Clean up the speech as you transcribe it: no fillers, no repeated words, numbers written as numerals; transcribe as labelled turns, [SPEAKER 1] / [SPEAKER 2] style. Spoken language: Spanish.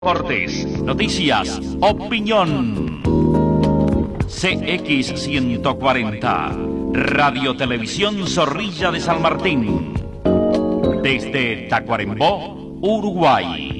[SPEAKER 1] Deportes, noticias, opinión. CX140, Radio Televisión Zorrilla de San Martín. Desde Tacuarembó, Uruguay.